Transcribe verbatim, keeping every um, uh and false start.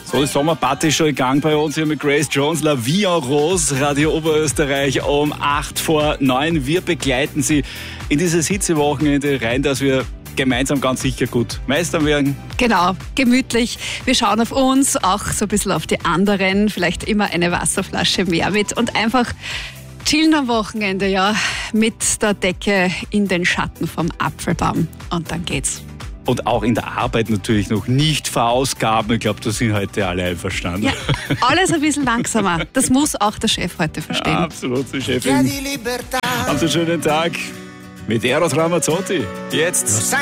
So, die Sommerparty ist schon in Gang bei uns hier mit Grace Jones, La Vie en Rose, Radio Oberösterreich um acht vor neun. Wir begleiten Sie in dieses Hitzewochenende rein, dass wir gemeinsam ganz sicher gut meistern werden. Genau, gemütlich. Wir schauen auf uns, auch so ein bisschen auf die anderen, vielleicht immer eine Wasserflasche mehr mit und einfach chillen am Wochenende, ja, mit der Decke in den Schatten vom Apfelbaum. Und dann geht's. Und auch in der Arbeit natürlich noch nicht verausgaben. Ich glaube, da sind heute alle einverstanden. Ja, alles ein bisschen langsamer. Das muss auch der Chef heute verstehen. Ja, absolut, die Chefin. Haben Sie einen schönen Tag mit Eros Ramazzotti. Jetzt.